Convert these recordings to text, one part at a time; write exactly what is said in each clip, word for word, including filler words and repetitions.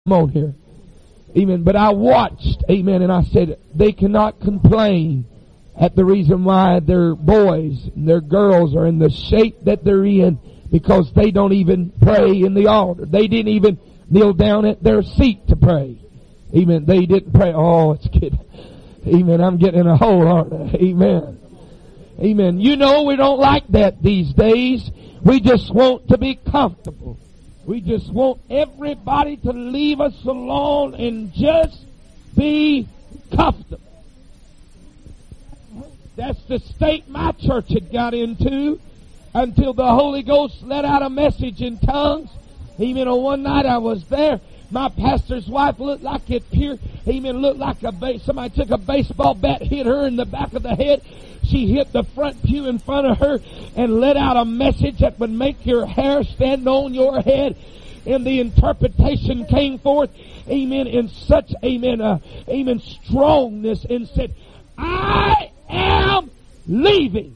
on here. Amen. But I watched, amen, and I said, they cannot complain at the reason why their boys and their girls are in the shape that they're in, because they don't even pray in the altar. They didn't even kneel down at their seat to pray. Amen. They didn't pray. Oh, it's good. Amen. I'm getting in a hole, aren't I? Amen. Amen. You know, we don't like that these days. We just want to be comfortable. We just want everybody to leave us alone and just be comfortable. That's the state my church had got into until the Holy Ghost let out a message in tongues. Amen. On one night I was there. My pastor's wife looked like it pure. Amen. Looked like a base. Somebody took a baseball bat, hit her in the back of the head. She hit the front pew in front of her and let out a message that would make your hair stand on your head. And the interpretation came forth, amen, in such, amen, uh, amen, strongness, and said, I am leaving.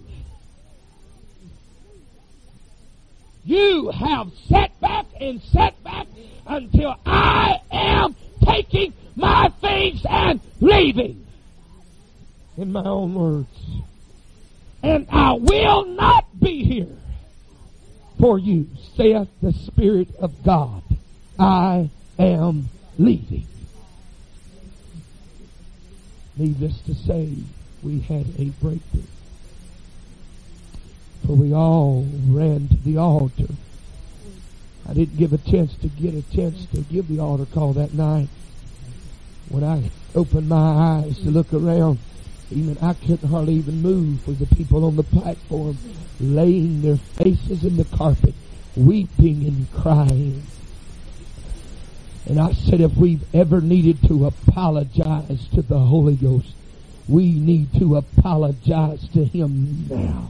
You have sat back and sat back until I am taking my things and leaving. In my own words. And I will not be here for you, saith the Spirit of God. I am leaving. Needless to say, we had a breakthrough. For we all ran to the altar. I didn't give a chance to get a chance to give the altar call that night. When I opened my eyes to look around, even I couldn't hardly even move with the people on the platform laying their faces in the carpet, weeping and crying. And I said, if we've ever needed to apologize to the Holy Ghost, we need to apologize to Him now.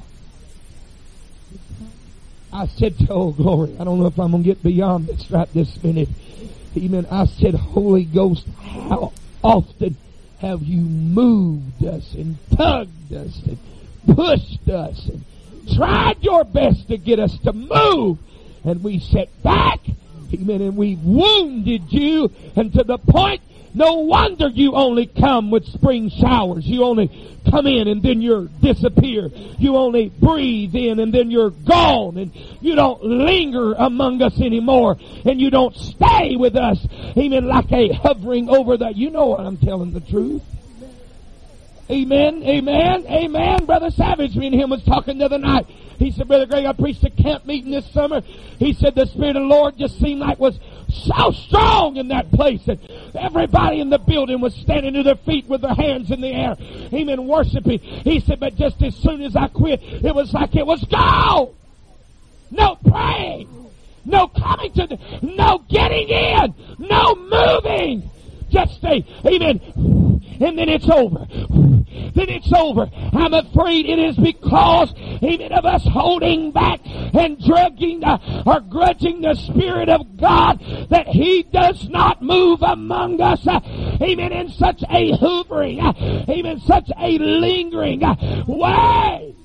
I said, oh glory, I don't know if I'm going to get beyond this right this minute. Amen. I said, Holy Ghost, how often have you moved us and tugged us and pushed us and tried your best to get us to move, and we sat back, amen, and we wounded you, and to the point, no wonder you only come with spring showers. You only come in and then you're disappear. You only breathe in and then you're gone, and you don't linger among us anymore, and you don't stay with us, amen, like a hovering over the, you know what I'm telling the truth. Amen, amen, amen. Brother Savage, me and him was talking the other night. He said, Brother Greg, I preached a camp meeting this summer. He said the Spirit of the Lord just seemed like was so strong in that place that everybody in the building was standing to their feet with their hands in the air. Amen, worshiping. He said, but just as soon as I quit, it was like it was gone. No praying. No coming to the, no getting in. No moving. Just stay. Amen. And then it's over. Then it's over. I'm afraid it is because, amen, of us holding back and drugging uh, or grudging the Spirit of God that He does not move among us. Uh, amen. In such a hovering, uh, amen, such a lingering uh, way.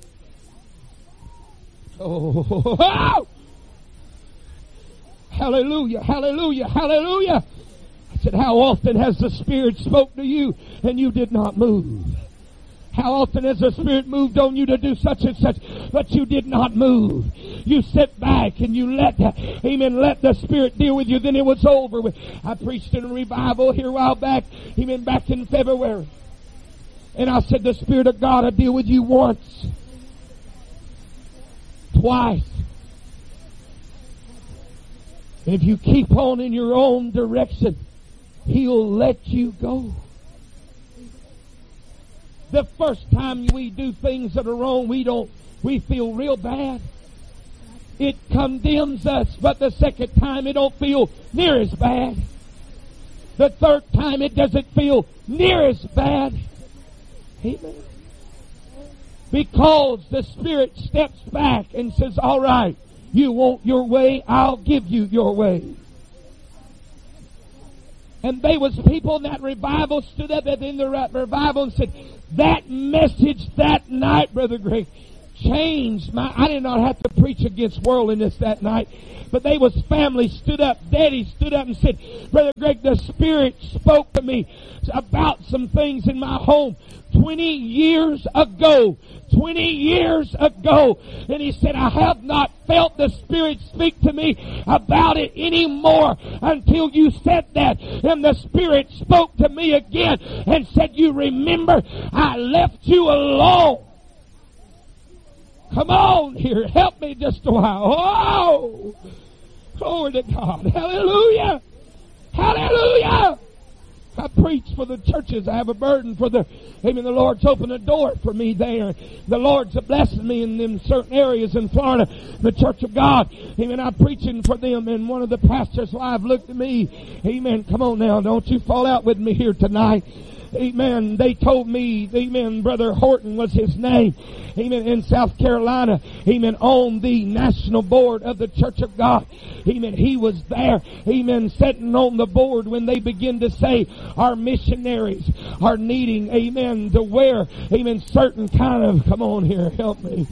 Oh, oh, hallelujah, hallelujah, hallelujah. I said, how often has the Spirit spoke to you and you did not move? How often has the Spirit moved on you to do such and such, but you did not move? You sit back and you let, amen, let the Spirit deal with you. Then it was over with. I preached in a revival here a while back, amen, back in February. And I said, the Spirit of God will deal with you once, twice. And if you keep on in your own direction, He'll let you go. The first time we do things that are wrong, we don't, we feel real bad. It condemns us, but the second time it don't feel near as bad. The third time it doesn't feel near as bad. Amen. Because the Spirit steps back and says, all right, you want your way, I'll give you your way. And they was people in that revival stood up in the revival and said, that message that night, Brother Greg, changed my, I did not have to preach against worldliness that night. But they was family stood up. Daddy stood up and said, Brother Greg, the Spirit spoke to me about some things in my home twenty years ago. twenty years ago. And he said, I have not felt the Spirit speak to me about it anymore until you said that. And the Spirit spoke to me again and said, you remember, I left you alone. Come on here. Help me just a while. Oh! Glory to God. Hallelujah. Hallelujah. I preach for the churches. I have a burden for the, amen, the Lord's opened a door for me there. The Lord's blessing me in them certain areas in Florida, the Church of God. Amen, I'm preaching for them, and one of the pastors' wives looked at me. Amen, come on now, don't you fall out with me here tonight. Amen. They told me, amen, Brother Horton was his name. Amen. In South Carolina. Amen. On the national board of the Church of God. Amen. He was there. Amen. Sitting on the board when they begin to say our missionaries are needing, amen, to wear, amen, certain kind of, come on here, help me.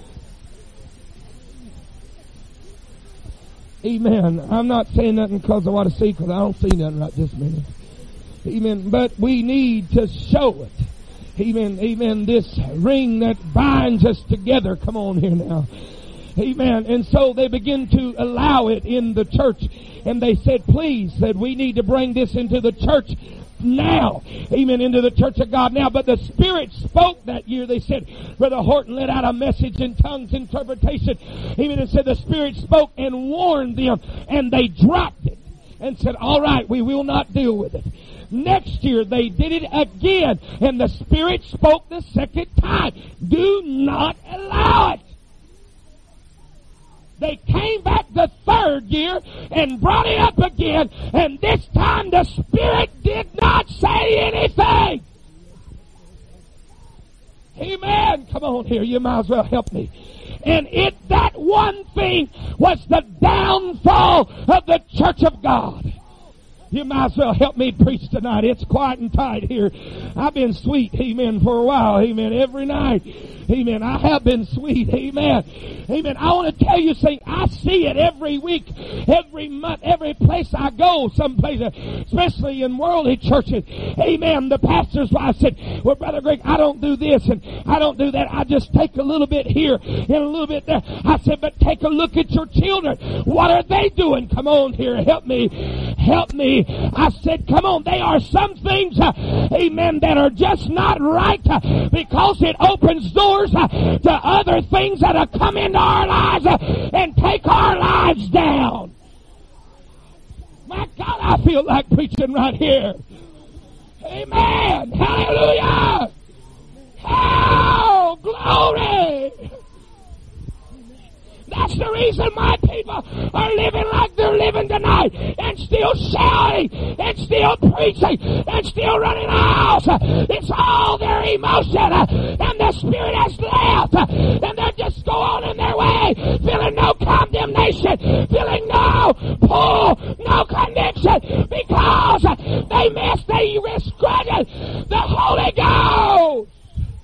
Amen. I'm not saying nothing because I want to see, because I don't see nothing right this minute. Amen. But we need to show it. Amen. Amen. This ring that binds us together. Come on here now. Amen. And so they begin to allow it in the church. And they said, please, that we need to bring this into the church now. Amen. Into the Church of God now. But the Spirit spoke that year. They said, Brother Horton let out a message in tongues interpretation. Amen. And said the Spirit spoke and warned them. And they dropped it. And said, all right, we will not deal with it. Next year they did it again, and the Spirit spoke the second time. Do not allow it. They came back the third year and brought it up again, and this time the Spirit did not say anything. Amen. Come on here, you might as well help me. And it, that one thing was the downfall of the Church of God. You might as well help me preach tonight. It's quiet and tight here. I've been sweet, amen, for a while, amen, every night. Amen. I have been sweet, amen. Amen. I want to tell you something. I see it every week, every month, every place I go, some places, especially in worldly churches. Amen. The pastor's wife said, well, Brother Greg, I don't do this and I don't do that. I just take a little bit here and a little bit there. I said, but take a look at your children. What are they doing? Come on here. Help me. Help me. I said, come on. They are some things, uh, amen, that are just not right uh, because it opens doors uh, to other things that have come into our lives uh, and take our lives down. My God, I feel like preaching right here. Amen. Hallelujah. Oh, glory. That's the reason my people are living like they're living tonight, and still shouting, and still preaching, and still running house. It's all their emotion, and the Spirit has left, and they just go on in their way, feeling no condemnation, feeling no pull, no conviction, because they missed, they discredited the Holy Ghost.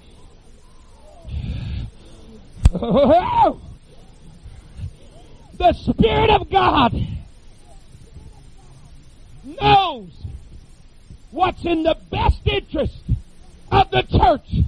Oh, the Spirit of God knows what's in the best interest of the church.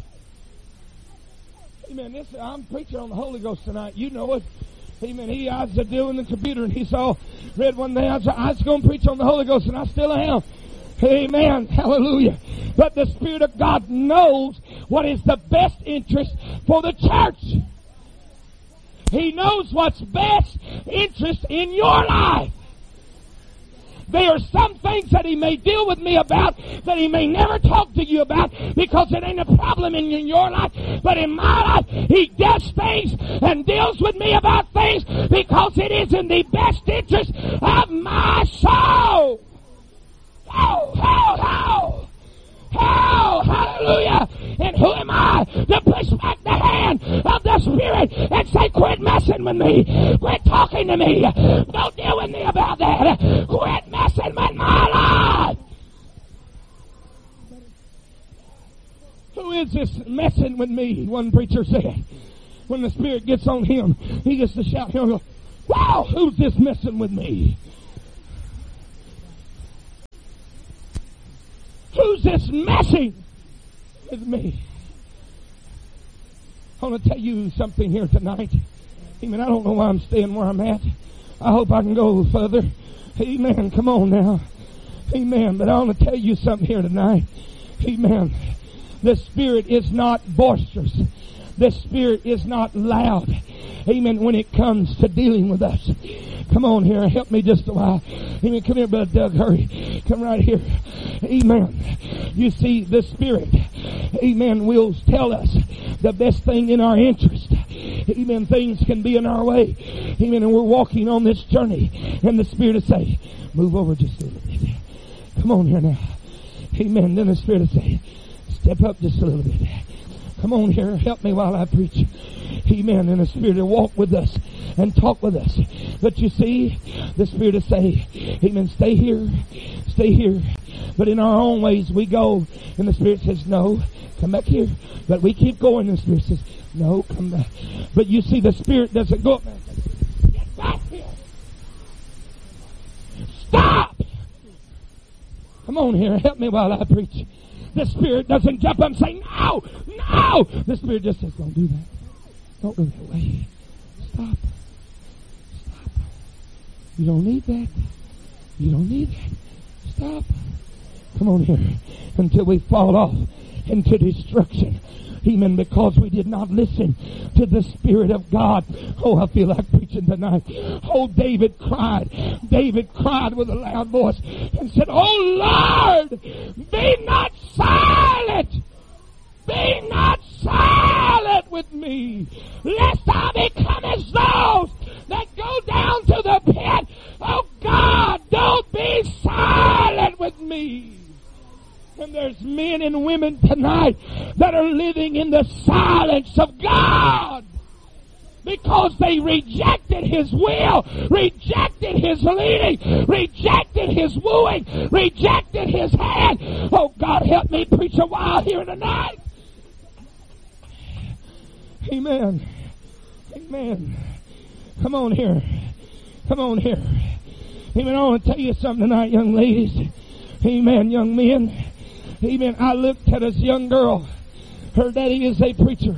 Amen. This, I'm preaching on the Holy Ghost tonight. You know it. Amen. He I was doing the computer and he saw, read one day, I was, I was going to preach on the Holy Ghost, and I still am. Amen. Hallelujah. But the Spirit of God knows what is the best interest for the church. He knows what's best interest in your life. There are some things that He may deal with me about that He may never talk to you about because it ain't a problem in your life. But in my life, He does things and deals with me about things because it is in the best interest of my soul. Oh, oh, oh. Oh, hallelujah. And who am I to push back the hand of the Spirit and say, quit messing with me. Quit talking to me. Don't deal with me about that. Quit messing with my life. Who is this messing with me? One preacher said. when the Spirit gets on him, he gets to shout, he'll go, wow, who's this messing with me? Who's this messing with me? I want to tell you something here tonight. Amen. I don't know why I'm staying where I'm at. I hope I can go further. Amen. Come on now. Amen. But I want to tell you something here tonight. Amen. The Spirit is not boisterous. The Spirit is not loud. Amen. When it comes to dealing with us. Come on here. Help me just a while. Amen. Come here, Brother Doug. Hurry. Come right here. Amen. You see, the Spirit, amen, will tell us the best thing in our interest. Amen. Things can be in our way. Amen. And we're walking on this journey. And the Spirit will say, move over just a little bit. Come on here now. Amen. Then the Spirit will say, step up just a little bit. Come on here. Help me while I preach. Amen. And the Spirit will walk with us and talk with us. But you see, the Spirit will say, amen, stay here. Stay here. But in our own ways we go. And the Spirit says, no, come back here. But we keep going. And the Spirit says, no, come back. But you see, the Spirit doesn't go up and say, get back here. Stop. Come on here. Help me while I preach. The Spirit doesn't jump up and say, no, no. The Spirit just says, don't do that. Don't go that way. Stop. Stop. You don't need that. You don't need that. Stop. Come on here. Until we fall off into destruction. Amen. Because we did not listen to the Spirit of God. Oh, I feel like preaching tonight. Oh, David cried. David cried with a loud voice and said, oh, Lord, be not silent. Be not silent with me, lest I become as those that go down to the pit. Oh, God, don't be silent with me. And there's men and women tonight that are living in the silence of God because they rejected His will, rejected His leading, rejected His wooing, rejected His hand. Oh, God, help me preach a while here tonight. Amen. Amen. Come on here. Come on here. Amen. I want to tell you something tonight, young ladies. Amen, young men. Amen. I looked at this young girl. Her daddy is a preacher.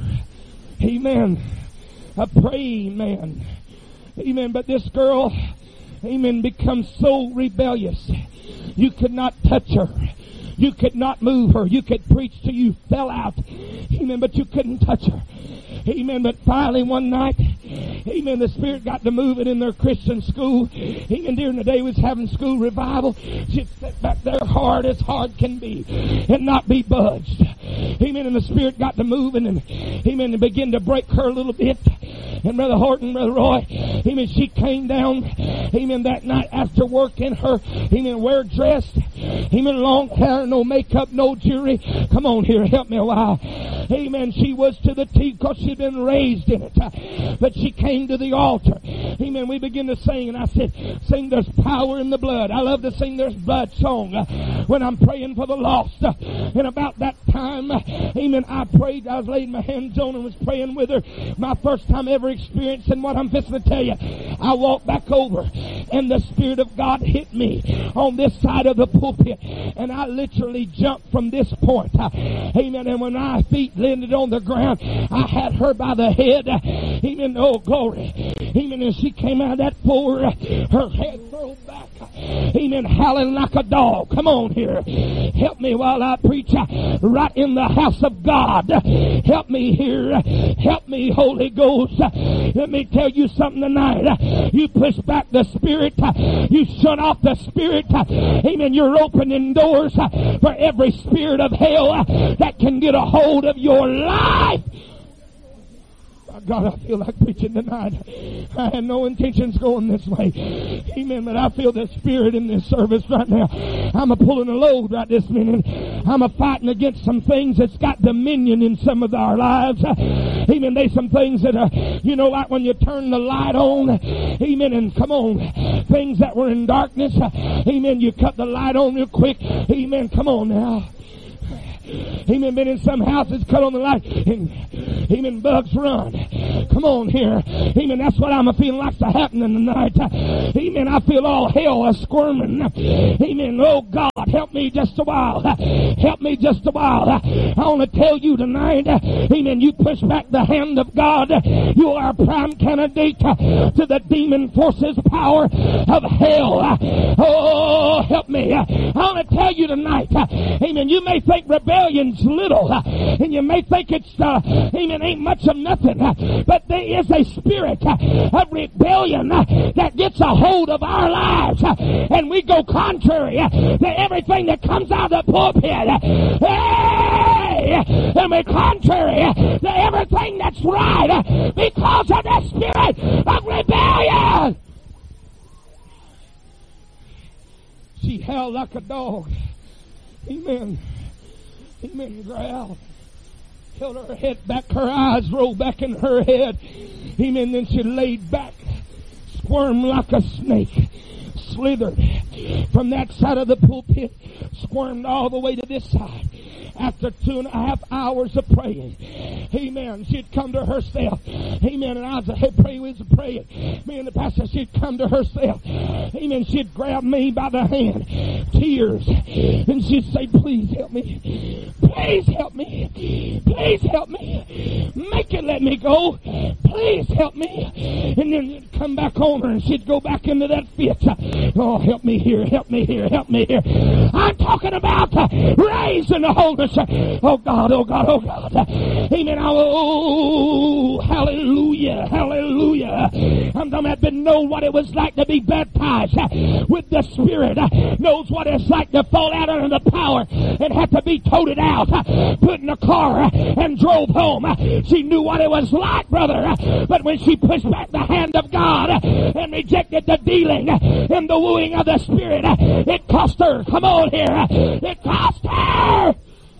Amen. A praying man. Amen. But this girl, amen, becomes so rebellious. You could not touch her. You could not move her. You could preach till you fell out. Amen. But you couldn't touch her. Amen. But finally one night, amen, the Spirit got to moving in their Christian school. Amen. During the day we was having school revival. She'd sit back there hard as hard can be and not be budged. Amen. And the Spirit got to moving and, amen, and begin to break her a little bit. And Brother Horton, Brother Roy, amen, she came down, amen, that night after work in her, amen, wear dress, amen, long hair, no makeup, no jewelry. Come on here, help me a while. Amen, she was to the T because she'd been raised in it. But she came to the altar. Amen, we began to sing and I said, sing There's Power in the Blood. I love to sing There's Blood song when I'm praying for the lost. And about that time, amen, I prayed, I was laying my hands on and was praying with her. My first time ever experiencing what I'm fixing to tell you. I walked back over and the Spirit of God hit me on this side of the pulpit and I literally jumped from this point. Amen. And when my feet landed on the ground, I had her by the head. Amen. Oh, glory. Amen. And she came out of that floor, her head thrown back. Amen. Howling like a dog. Come on here. Help me while I preach right in the house of God. Help me here. Help me, Holy Ghost. Let me tell you something tonight. You push back the Spirit. You shut off the Spirit. Amen. You're opening doors for every spirit of hell that can get a hold of your life. God, I feel like preaching tonight. I had no intentions going this way. Amen. But I feel the Spirit in this service right now. I'm a pulling a load right this minute. I'm a fighting against some things that's got dominion in some of our lives. Amen. There's some things that are, you know, like when you turn the light on. Amen. And come on. Things that were in darkness. Amen. You cut the light on real quick. Amen. Come on now. Amen. Been in some houses, cut on the light, and amen, bugs run. Come on here. Amen. That's what I'm feeling like's happening tonight. Amen. I feel all hell a squirming. Amen. Oh God, help me just a while. Help me just a while. I want to tell you tonight, amen, you push back the hand of God, you are a prime candidate to the demon forces power of hell. Oh, help me. I want to tell you tonight, amen, you may think rebellion's little, and you may think it's, uh, amen, ain't much of nothing, but there is a spirit of rebellion that gets a hold of our lives, and we go contrary to everything that comes out of the pulpit. Hey! And we're contrary to everything that's right because of the spirit of rebellion. She howled like a dog. Amen. Amen. Growled. Held her head back. Her eyes rolled back in her head. Amen. Then she laid back. Squirmed like a snake. Slithered from that side of the pulpit. Squirmed all the way to this side. After two and a half hours of praying, amen, she'd come to herself, amen, and I was hey, pray with us, praying. Me and the pastor, she'd come to herself, amen, she'd grab me by the hand, tears, and she'd say, please help me, please help me, please help me, make it let me go, please help me, and then it'd come back on her, and she'd go back into that fit. Oh, help me here, help me here, help me here. I'm talking about raising the wholeness. Oh God, oh God, oh God. Amen. Oh, hallelujah, hallelujah. I'm talking about been know what it was like to be baptized with the Spirit. Knows what it's like to fall out under the power and have to be toted out, put in a car and drove home. She knew what it was like, brother. But when she pushed back the hand of God and rejected the dealing and the wooing of the Spirit, it cost her. Come on here. It cost her.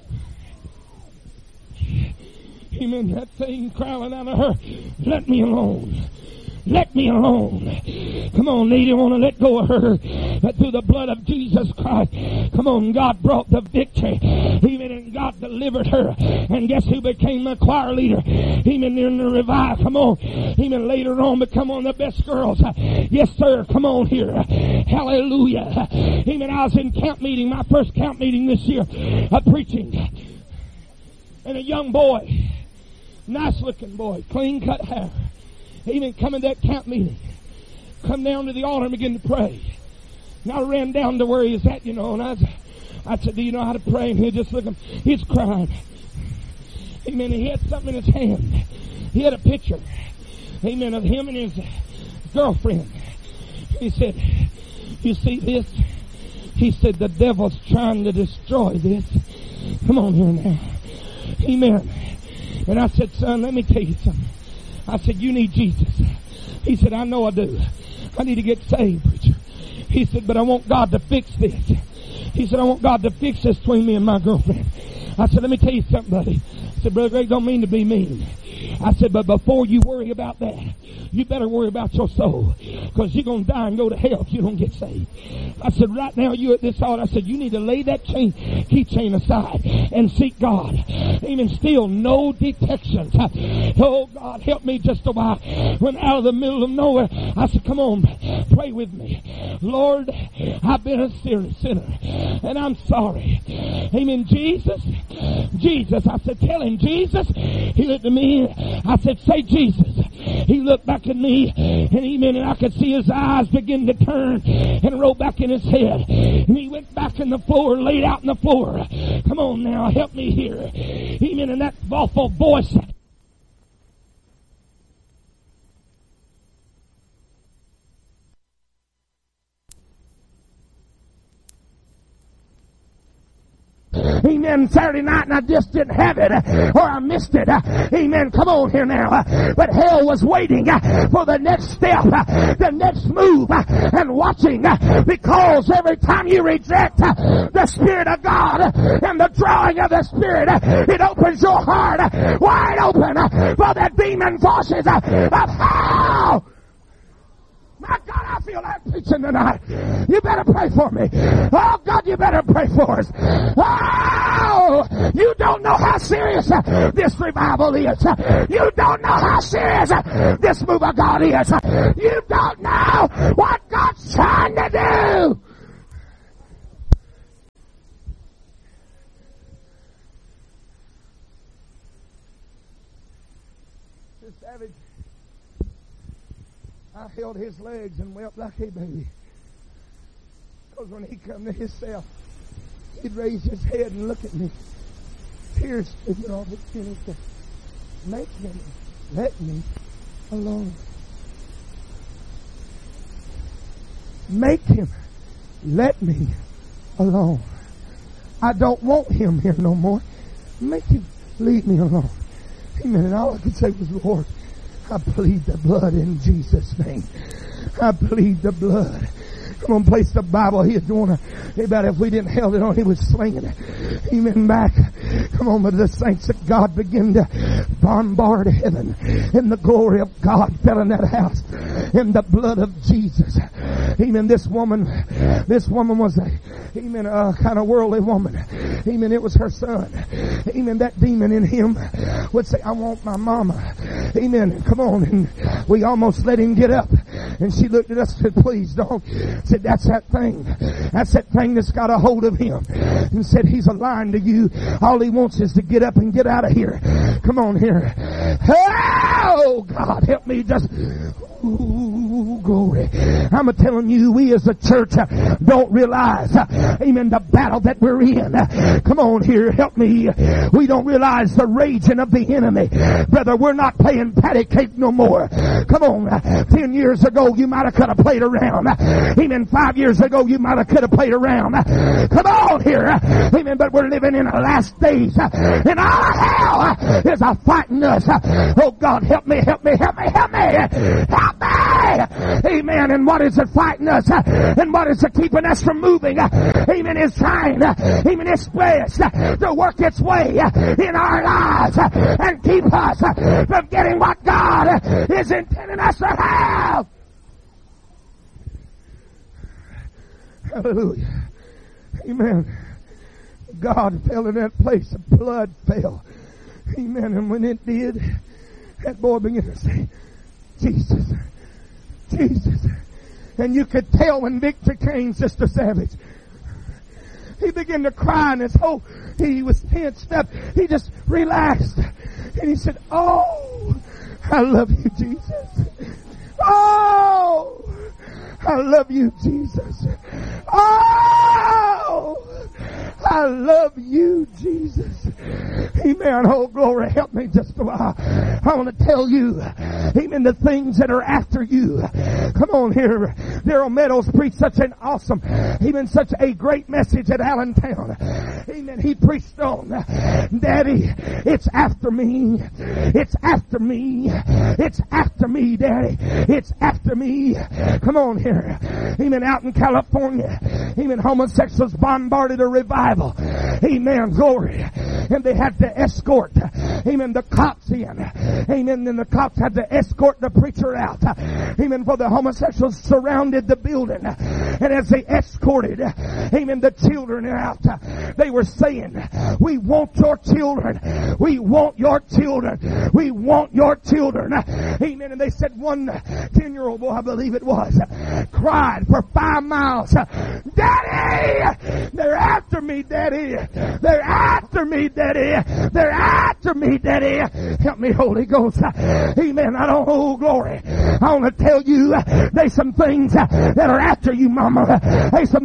Amen. That thing crying out of her, let me alone. Let me alone. Come on, lady, I want to let go of her. But through the blood of Jesus Christ, come on, God brought the victory. Amen. And God delivered her. And guess who became the choir leader? Amen. In the revival. Come on. Amen. Later on, become one of the best girls. Yes, sir. Come on here. Hallelujah. Amen. I was in camp meeting, my first camp meeting this year, of preaching. And a young boy, nice looking boy, clean cut hair. Amen. Come in that camp meeting. Come down to the altar and begin to pray. And I ran down to where he was at, you know, and I, was, I said, do you know how to pray? And he just looked, he's crying. Amen. And he had something in his hand. He had a picture, amen, of him and his girlfriend. He said, you see this? He said, the devil's trying to destroy this. Come on here now. Amen. And I said, son, let me tell you something. I said, you need Jesus. He said, I know I do. I need to get saved, preacher. He said, but I want God to fix this. He said, I want God to fix this between me and my girlfriend. I said, let me tell you something, buddy. I said, Brother Greg, don't mean to be mean. I said, but before you worry about that, you better worry about your soul, because you're going to die and go to hell if you don't get saved. I said, right now you at this altar, I said, you need to lay that chain, key chain aside and seek God. Amen. Still no detections. Oh God, help me just a while. When out of the middle of nowhere, I said, come on, pray with me. Lord, I've been a sinner and I'm sorry. Amen. Jesus, Jesus. I said, tell him, Jesus. He looked at me. I said, say Jesus. He looked back at me, and amen, and I could see his eyes begin to turn and roll back in his head. And he went back in the floor and laid out in the floor. Come on now, help me here. Amen, and that awful voice. Amen. Saturday night and I just didn't have it, or I missed it. Amen. Come on here now. But hell was waiting for the next step, the next move, and watching, because every time you reject the Spirit of God and the drawing of the Spirit, it opens your heart wide open for the demon forces of hell. My God, I feel like preaching tonight. You better pray for me. Oh, God, you better pray for us. Oh! Oh, you don't know how serious this revival is. You don't know how serious this move of God is. You don't know what God's trying to do. This savage, I held his legs and wept like a baby. Because when he come to himself, he'd raise his head and look at me. Tears stood off his chin and said, make him let me alone. Make him let me alone. I don't want him here no more. Make him leave me alone. Amen. And all I could say was, Lord, I plead the blood in Jesus' name. I plead the blood. Come on, place the Bible. He'd want to, about if we didn't held it on, he was slinging it. Amen. Back. Come on, but the saints of God begin to bombard heaven. And the glory of God fell in that house. In the blood of Jesus. Amen. This woman, this woman was a, amen, a kind of worldly woman. Amen. It was her son. Amen. That demon in him would say, I want my mama. Amen. Come on. And we almost let him get up. And she looked at us and said, please don't. Said, that's that thing. That's that thing that's got a hold of him. And said, he's a lying to you. All he wants is to get up and get out of here. Come on here. Oh, God, help me just... Ooh, glory. I'm telling you, we as a church uh, don't realize, uh, amen, the battle that we're in. Uh, come on here, help me. We don't realize the raging of the enemy. Brother, we're not playing patty cake no more. Come on, uh, ten years ago you might have could have played around. Uh, amen, five years ago you might have could have played around. Uh, come on here. Uh, amen, but we're living in the last days. Uh, and all hell uh, is a fighting us. Uh, oh God, help me, help me, help me, help me. Help me! Amen. And what is it fighting us? And what is it keeping us from moving? Amen. Is trying, amen, its best to work its way in our lives and keep us from getting what God is intending us to have. Hallelujah. Amen. God fell in that place. Blood fell. Amen. And when it did, that boy began to say, Jesus, Jesus. And you could tell when victory came, Sister Savage. He began to cry and his whole, he was tensed up. He just relaxed. And he said, oh, I love you, Jesus. Oh, I love you, Jesus. Oh, I love you, Jesus. Amen. Oh, glory. Help me just a while. I want to tell you, amen, the things that are after you. Come on here. Daryl Meadows preached such an awesome, amen, such a great message at Allentown. Amen. He preached on, Daddy, it's after me. It's after me. It's after me, Daddy. It's after me. Come on here. Amen. Out in California, amen, homosexuals bombarded a revival. Amen. Glory. And they had to escort, amen, the cops in. Amen. And the cops had to escort the preacher out. Amen. For the homosexuals surrounded the building. And as they escorted, amen, the children out, they were saying, we want your children. We want your children. We want your children. Amen. And they said one ten-year-old boy, I believe it was, cried for five miles, Daddy! They're after me, Daddy! They're after me, Daddy! They're after me, Daddy! Help me, Holy Ghost. Amen. I don't hold glory. I want to tell you, there's some things that are after you, Mama. There's some...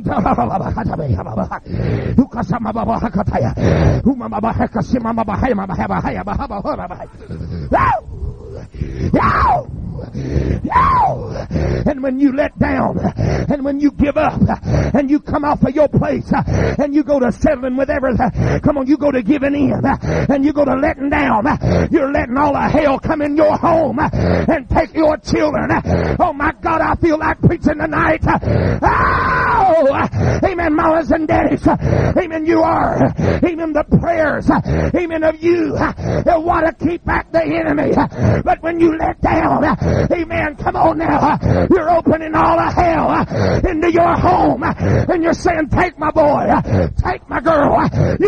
Yo! Yo! And when you let down, and when you give up, and you come off of your place, and you go to settling with everything, come on, you go to giving in, and you go to letting down, you're letting all the hell come in your home, and take your children. Oh my God, I feel like preaching tonight. Oh! Amen, mamas and daddies. Amen, you are. Amen, the prayers. Amen, of you that want to keep back the enemy. But when you let down, amen, come on now, you're opening all of hell into your home, and you're saying, take my boy, take my girl.